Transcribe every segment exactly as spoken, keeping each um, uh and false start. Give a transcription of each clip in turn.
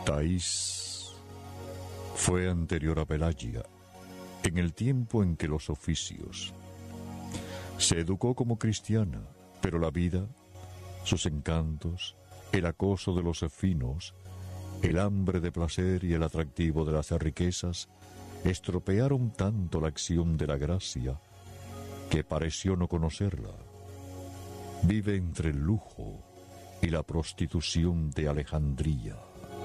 Thais fue anterior a Pelagia, en el tiempo en que los oficios. Se educó como cristiana, pero la vida, sus encantos, el acoso de los efinos, el hambre de placer y el atractivo de las riquezas estropearon tanto la acción de la gracia que pareció no conocerla. Vive entre el lujo y la prostitución de Alejandría.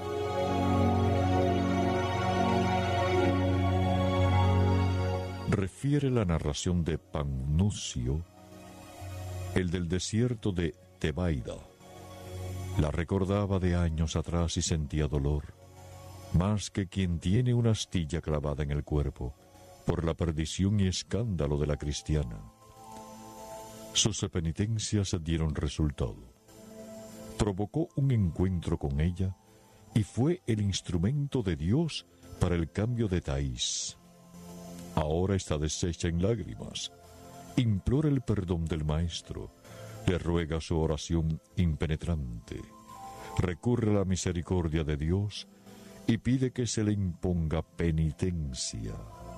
Refiere la narración de Pamnucio, el del desierto de Tebaida. La recordaba de años atrás y sentía dolor, más que quien tiene una astilla clavada en el cuerpo, por la perdición y escándalo de la cristiana. Sus penitencias dieron resultado. Provocó un encuentro con ella y fue el instrumento de Dios para el cambio de Thais. Ahora está deshecha en lágrimas. Implora el perdón del Maestro. Le ruega su oración impenetrante. Recurre a la misericordia de Dios y pide que se le imponga penitencia.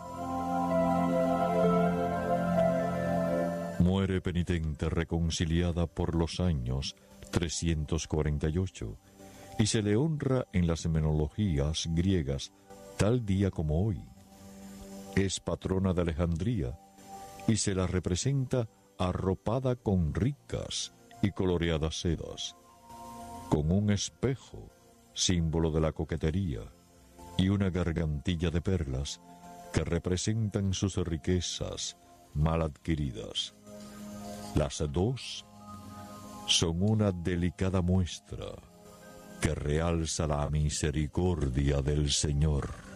Muere penitente reconciliada por los años trescientos cuarenta y ocho y se le honra en las semenologías griegas tal día como hoy. Es patrona de Alejandría y se la representa arropada con ricas y coloreadas sedas, con un espejo, símbolo de la coquetería, y una gargantilla de perlas que representan sus riquezas mal adquiridas. Las dos son una delicada muestra que realza la misericordia del Señor.